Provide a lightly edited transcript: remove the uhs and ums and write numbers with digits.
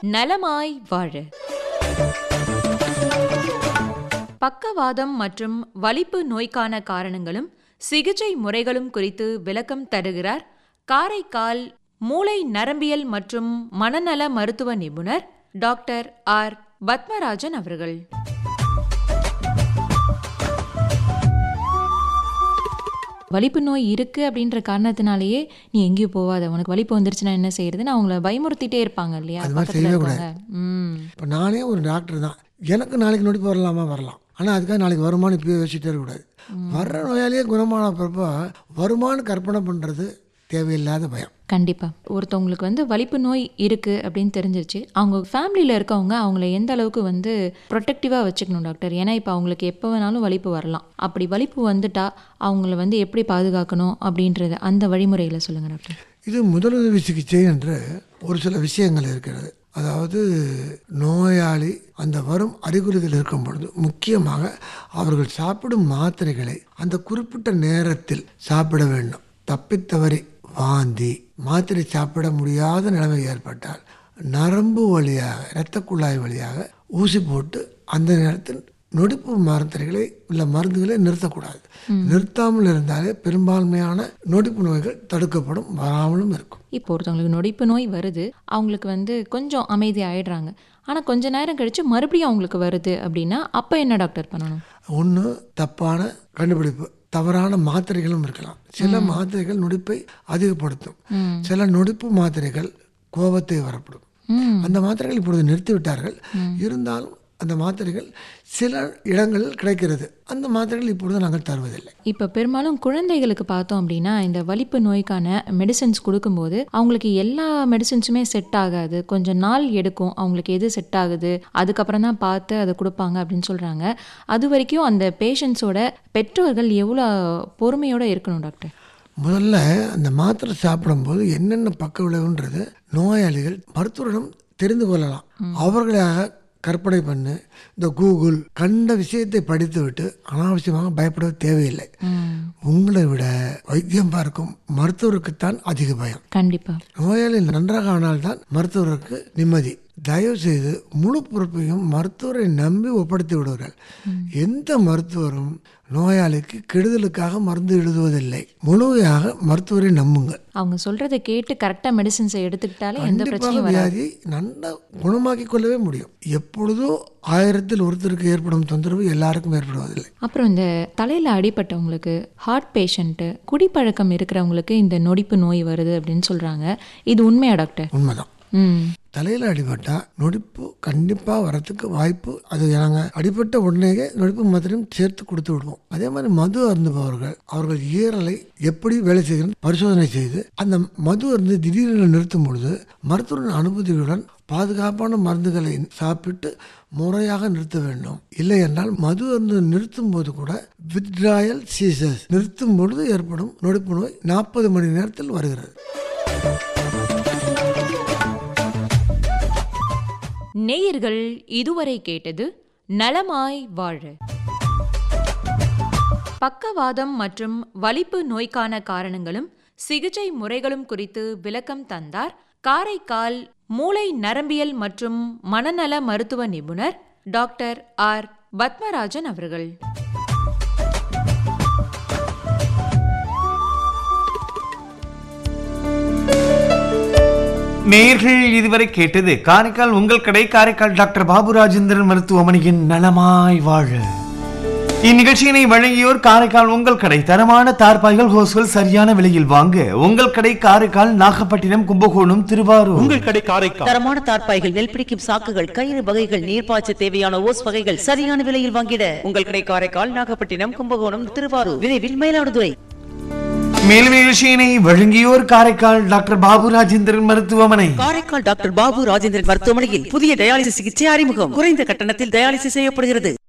நலமாய் வாழ. பக்கவாதம் மற்றும் வலிப்பு நோய்க்கான காரணங்களும் சிகிச்சை முறைகளும் குறித்து விளக்கம் தருகிறார் காரைக்கால் மூளை நரம்பியல் மற்றும் மனநல மருத்துவ நிபுணர் டாக்டர் ஆர் பத்மராஜன் அவர்கள். வலிப்பு நோய் இருக்குது அப்படின்ற காரணத்தினாலேயே நீ எங்கேயும் போகாத, உனக்கு வலிப்பு வந்துருச்சுன்னா என்ன செய்யறதுன்னு அவங்கள பயமுறுத்திட்டே இருப்பாங்க இல்லையா? அது மாதிரி செய்யவே கூடாது. இப்போ நானே ஒரு டாக்டர் தான், எனக்கு நாளைக்கு நொடிப்பு வரலாம், ஆனால் அதுக்காக நாளைக்கு வருமானு இப்போ யோசிச்சுட்டே இருக்கக்கூடாது. வர்ற நோயாலேயே குணமான பிறப்போ வருமானு கற்பனை பண்ணுறது தேவையில்லாத பயம். கண்டிப்பாக ஒருத்தவங்களுக்கு வலிப்பு நோய் இருக்குது அப்படின்னு தெரிஞ்சிருச்சு, அவங்க ஃபேமிலியில் இருக்கவங்க அவங்கள எந்த அளவுக்கு ப்ரொடெக்டிவாக வச்சுக்கணும் டாக்டர்? ஏன்னா இப்போ அவங்களுக்கு எப்போ வேணாலும் வலிப்பு வரலாம். அப்படி வலிப்பு வந்துட்டா அவங்கள எப்படி பாதுகாக்கணும் அப்படின்றது அந்த வழிமுறைகளை சொல்லுங்கள் டாக்டர். இது முதலுதவி சிகிச்சை என்று ஒரு சில விஷயங்கள் இருக்கிறது. அதாவது நோயாளி அந்த வரும் அறிகுறிகள் இருக்கும் பொழுது முக்கியமாக அவர்கள் சாப்பிடும் மாத்திரைகளை அந்த குறிப்பிட்ட நேரத்தில் சாப்பிட வேண்டும். தப்பித்தவறி வாந்தி மாத்திரை சாப்பிட முடியாத நிலைமை ஏற்பட்டால் நரம்பு வழியாக இரத்த குழாய் வழியாக ஊசி போட்டு அந்த நேரத்தில் நொடிப்பு மாத்திரைகளை இல்லை மருந்துகளை நிறுத்தக்கூடாது. நிறுத்தாமல் இருந்தாலே பெரும்பான்மையான நொடிப்பு நோய்கள் தடுக்கப்படும், வராமலும் இருக்கும். இப்போ ஒருத்தவங்களுக்கு நொடிப்பு நோய் வருது, அவங்களுக்கு கொஞ்சம் அமைதி ஆயிடுறாங்க, ஆனால் கொஞ்ச நேரம் கழித்து மறுபடியும் அவங்களுக்கு வருது அப்படின்னா அப்போ என்ன டாக்டர் பண்ணணும்? ஒன்று தப்பான கண்டுபிடிப்பு, தவறான மாத்திரைகளும் இருக்கலாம். சில மாத்திரைகள் நொடிப்பை அதிகப்படுத்தும், சில நொடிப்பு மாத்திரைகள் கோபத்தை வரப்படும். அந்த மாத்திரைகள் இப்பொழுது நிறுத்திவிட்டார்கள், இருந்தாலும் அந்த மாத்திரைகள் சில இடங்களில் கிடைக்கிறது. அந்த மாத்திரைகள் இப்பொழுது நாங்கள் தருவதில்லை. இப்போ பெரும்பாலும் குழந்தைகளுக்கு பார்த்தோம் அப்படின்னா இந்த வலிப்பு நோய்க்கான மெடிசன்ஸ் கொடுக்கும்போது அவங்களுக்கு எல்லா மெடிசன்ஸுமே செட் ஆகாது, கொஞ்சம் நாள் எடுக்கும் அவங்களுக்கு எது செட் ஆகுது, அதுக்கப்புறம் தான் பார்த்து அதை கொடுப்பாங்க அப்படின்னு சொல்கிறாங்க. அது வரைக்கும் அந்த பேஷண்ட்ஸோட பெற்றோர்கள் எவ்வளோ பொறுமையோடு இருக்கணும் டாக்டர்? முதல்ல அந்த மாத்திரை சாப்பிடும்போது என்னென்ன பக்க விளைவுன்றது நோயாளிகள் மருத்துவரிடம் தெரிந்து கொள்ளலாம். அவர்களாக கற்பனை பண்ணு இந்த கூகுள் கண்ட விஷயத்தை படித்து விட்டு அனாவசியமாக பயப்பட தேவையில்லை. உங்களை விட வைத்தியம் பார்க்கும் மருத்துவருக்குத்தான் அதிக பயம். கண்டிப்பா நோயாளி நன்றாக ஆனால்தான் மருத்துவருக்கு நிம்மதி. தயவு செய்து முழு பொறுப்பையும் மருத்துவரை நம்பி ஒப்படைத்து விடுவார்கள். எந்த மருத்துவரும் நோயாளிக்கு கெடுதலுக்காக மருந்து எழுதுவதில்லை. முழுமையாக மருத்துவரை நம்புங்கள். அவங்க சொல்றதை கேட்டு கரெக்டாக மெடிசின்ஸை எடுத்துக்கிட்டாலே எந்த பிரச்சனையும் வியாதி நல்லா குணமாக்கி கொள்ளவே முடியும். எப்பொழுதும் 1000-ல் ஒருத்தருக்கு ஏற்படும் தொந்தரவு எல்லாருக்கும் ஏற்படுவதில்லை. அப்புறம் இந்த தலையில் அடிபட்டவங்களுக்கு, ஹார்ட் பேஷண்ட்டு, குடிப்பழக்கம் இருக்கிறவங்களுக்கு இந்த நொடிப்பு நோய் வருது அப்படின்னு சொல்றாங்க. இது உண்மையா டாக்டர்? உண்மைதான். தலையில் அடிபட்டா நொடிப்பு கண்டிப்பாக வரத்துக்கு வாய்ப்பு. அது நாங்கள் அடிபட்ட உடனேயே நொடிப்பு மாத்திரையும் சேர்த்து கொடுத்து விடுவோம். அதே மாதிரி மது அருந்துபவர்கள் அவர்கள் ஈரலை எப்படி வேலை செய்கிறது பரிசோதனை செய்து அந்த மது அருந்து திடீரென நிறுத்தும் பொழுது மருத்துவரின் அனுமதியுடன் பாதுகாப்பான மருந்துகளை சாப்பிட்டு முறையாக நிறுத்த வேண்டும். இல்லை என்றால் மது அருந்து நிறுத்தும் போது கூட வித்ட்ராயல் சீசஸ் நிறுத்தும் பொழுது ஏற்படும் நொடிப்பு நோய் 40 மணி நேரத்தில் வருகிறது. நேயர்கள் இதுவரை கேட்டது நலமாய் வாழ. பக்கவாதம் மற்றும் வலிப்பு நோய்க்கான காரணங்களும் சிகிச்சை முறைகளும் குறித்து விளக்கம் தந்தார் காரைக்கால் மூளை நரம்பியல் மற்றும் மனநல மருத்துவ நிபுணர் டாக்டர் ஆர் பத்மராஜன் அவர்கள். நேயர்கள் இதுவரை கேட்டது காரைக்கால் உங்கள் கடை, காரைக்கால் டாக்டர் பாபு ராஜேந்திரன் மருத்துவமனையின் நலமாய் வாழ. இந்நிகழ்ச்சியினை வழங்கியோர் காரைக்கால் உங்கள் கடை, தரமான தார்பாய்கள் ஹோஸ்கள் சரியான விலையில் வாங்க உங்கள் கடை, காரைக்கால், நாகப்பட்டினம், கும்பகோணம், திருவாரூர். உங்கள் கடை காரைக்கால். தரமான தார்பாய்கள், நெல் பிடிக்கும் சாக்குகள், கயிறு வகைகள், நீர்ப்பாய்ச்ச தேவையான ஓஸ் வகைகள் சரியான விலையில் வாங்கிட உங்கள் கடை காரைக்கால், நாகப்பட்டினம், கும்பகோணம், திருவாரூர், விரைவில் மயிலாடுதுறை. மேலும் நிகழ்ச்சியினை வழங்கியோர் காரைக்கால் டாக்டர் பாபு ராஜேந்திரன் மருத்துவமனை. காரைக்கால் டாக்டர் பாபு ராஜேந்திரன் மருத்துவமனையில் புதிய டயாலிசிஸ் சிகிச்சை அறிமுகம். குறைந்த கட்டணத்தில் டயாலிசிஸ் செய்யப்படுகிறது.